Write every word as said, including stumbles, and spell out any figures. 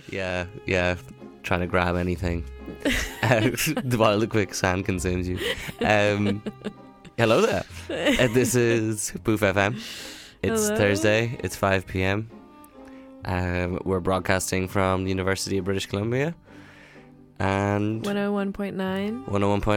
Yeah, yeah. Trying to grab anything uh, while the quicksand consumes you. Um, hello there. Uh, this is Boof F M. It's Hello. Thursday. It's five p.m. Um, we're broadcasting from the University of British Columbia. And one oh one point nine. one oh one point